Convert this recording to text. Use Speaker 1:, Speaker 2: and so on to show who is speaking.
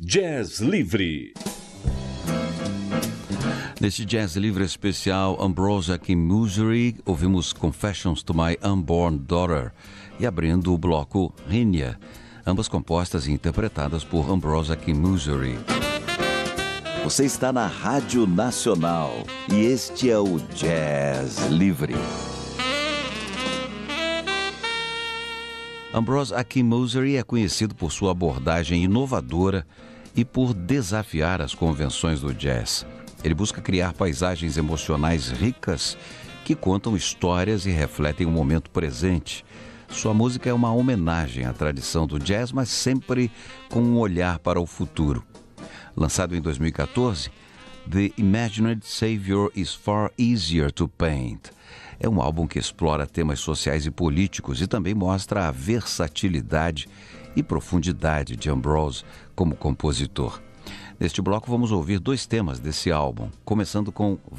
Speaker 1: Jazz Livre.
Speaker 2: Neste Jazz Livre especial Ambrose Akinmusire, ouvimos Confessions to My Unborn Daughter e abrindo o bloco Rinya, ambas compostas e interpretadas por Ambrose Akinmusire.
Speaker 3: Você está na Rádio Nacional e este é o Jazz Livre.
Speaker 2: Ambrose Akinmusire é conhecido por sua abordagem inovadora e por desafiar as convenções do jazz. Ele busca criar paisagens emocionais ricas que contam histórias e refletem o momento presente. Sua música é uma homenagem à tradição do jazz, mas sempre com um olhar para o futuro. Lançado em 2014, The Imagined Savior is Far Easier to Paint. É um álbum que explora temas sociais e políticos e também mostra a versatilidade e profundidade de Ambrose como compositor. Neste bloco vamos ouvir dois temas desse álbum, começando com